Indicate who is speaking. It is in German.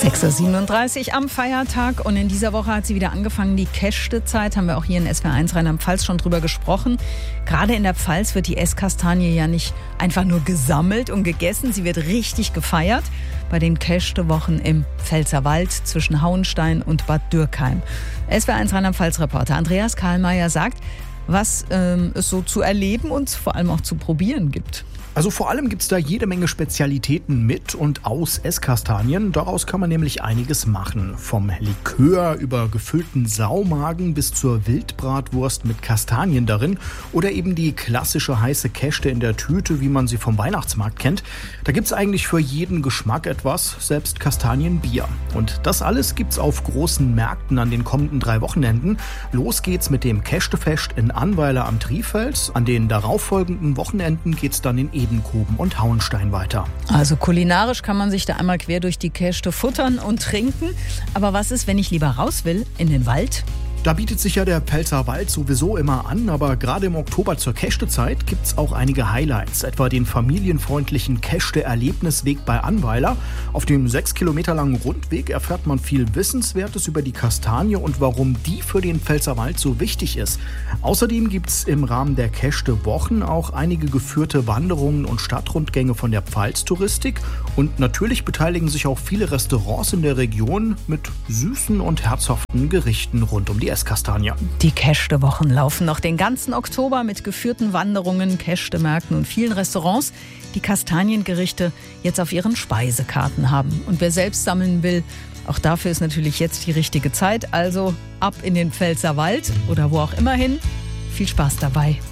Speaker 1: 6.37 Uhr am Feiertag und in dieser Woche hat sie wieder angefangen, die Kästezeit. Haben wir auch hier in SWR1 Rheinland-Pfalz schon drüber gesprochen. Gerade in der Pfalz wird die Esskastanie ja nicht einfach nur gesammelt und gegessen, sie wird richtig gefeiert bei den Kästewochen im Pfälzerwald zwischen Hauenstein und Bad Dürkheim. SWR1 Rheinland-Pfalz-Reporter Andreas Karlmeier sagt, was es so zu erleben und vor allem auch zu probieren gibt.
Speaker 2: Also vor allem gibt es da jede Menge Spezialitäten mit und aus Esskastanien. Daraus kann man nämlich einiges machen. Vom Likör über gefüllten Saumagen bis zur Wildbratwurst mit Kastanien darin oder eben die klassische heiße Käste in der Tüte, wie man sie vom Weihnachtsmarkt kennt. Da gibt es eigentlich für jeden Geschmack etwas, selbst Kastanienbier. Und das alles gibt's auf großen Märkten an den kommenden 3 Wochenenden. Los geht's mit dem Kästefest in Annweiler am Trifels. An den darauffolgenden Wochenenden geht's dann in Edenkoben und Hauenstein weiter.
Speaker 1: Also kulinarisch kann man sich da einmal quer durch die Käste futtern und trinken. Aber was ist, wenn ich lieber raus will, in den Wald?
Speaker 2: Da bietet sich ja der Pfälzerwald sowieso immer an, aber gerade im Oktober zur Kästezeit gibt's auch einige Highlights, etwa den familienfreundlichen Käste-Erlebnisweg bei Annweiler. Auf dem 6 Kilometer langen Rundweg erfährt man viel Wissenswertes über die Kastanie und warum die für den Pfälzerwald so wichtig ist. Außerdem gibt's im Rahmen der Käste-Wochen auch einige geführte Wanderungen und Stadtrundgänge von der Pfalztouristik und natürlich beteiligen sich auch viele Restaurants in der Region mit süßen und herzhaften Gerichten rund um die Esskastanie.
Speaker 1: Die Kästewochen laufen noch den ganzen Oktober mit geführten Wanderungen, Kästemärkten und vielen Restaurants, die Kastaniengerichte jetzt auf ihren Speisekarten haben. Und wer selbst sammeln will, auch dafür ist natürlich jetzt die richtige Zeit. Also ab in den Pfälzerwald oder wo auch immer hin. Viel Spaß dabei.